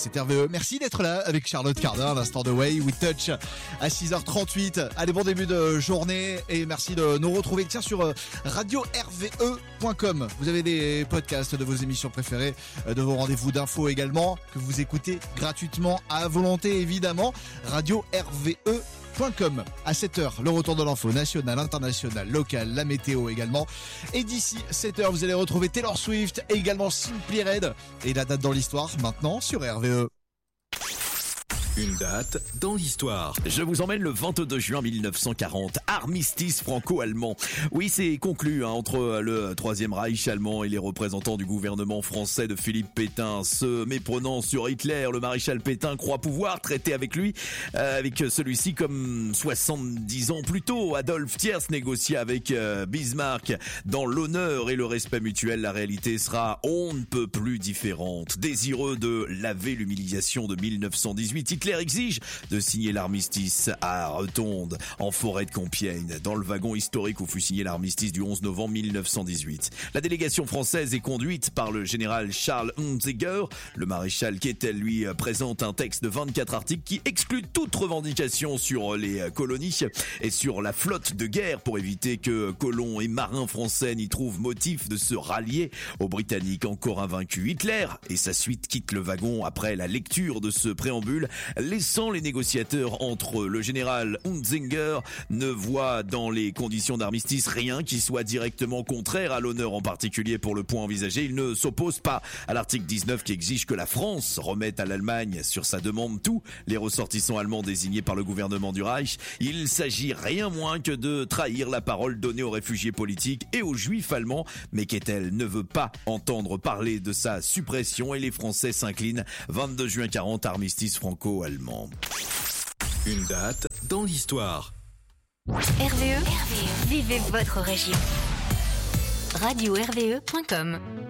c'est RVE. Merci d'être là avec Charlotte Cardin à l'instant de Way We Touch à 6h38. Allez, bon début de journée et merci de nous retrouver sur radio-rve.com. Vous avez des podcasts de vos émissions préférées, de vos rendez-vous d'infos également que vous écoutez gratuitement à volonté évidemment. radio-rve.com. À 7h, le retour de l'info nationale, internationale, locale, la météo également. Et d'ici 7h, vous allez retrouver Taylor Swift et également Simply Red. Et la date dans l'histoire maintenant sur RVE. Une date dans l'histoire. Je vous emmène le 22 juin 1940, armistice franco-allemand. Oui, c'est conclu entre le Troisième Reich allemand et les représentants du gouvernement français de Philippe Pétain. Se méprenant sur Hitler, le maréchal Pétain croit pouvoir traiter avec lui, avec celui-ci comme 70 ans plus tôt. Adolf Thiers négocia avec Bismarck dans l'honneur et le respect mutuel. La réalité sera on ne peut plus différente. Désireux de laver l'humiliation de 1918, Hitler exige de signer l'armistice à Rotonde, en forêt de Compiègne, dans le wagon historique où fut signé l'armistice du 11 novembre 1918. La délégation française est conduite par le général Charles Hunziger. Le maréchal Keitel, lui, présente un texte de 24 articles qui exclut toute revendication sur les colonies et sur la flotte de guerre pour éviter que colons et marins français n'y trouvent motif de se rallier aux Britanniques encore invaincus. Hitler et sa suite quittent le wagon après la lecture de ce préambule, laissant les négociateurs entre eux. Le général Hunzinger ne voit dans les conditions d'armistice rien qui soit directement contraire à l'honneur, en particulier pour le point envisagé. Il ne s'oppose pas à l'article 19 qui exige que la France remette à l'Allemagne sur sa demande tous les ressortissants allemands désignés par le gouvernement du Reich. Il s'agit rien moins que de trahir la parole donnée aux réfugiés politiques et aux juifs allemands, mais Keitel ne veut pas entendre parler de sa suppression et les Français s'inclinent. 22 juin 40, armistice franco-allemand. Une date dans l'histoire. RVE, vivez votre région. Radio-rve.com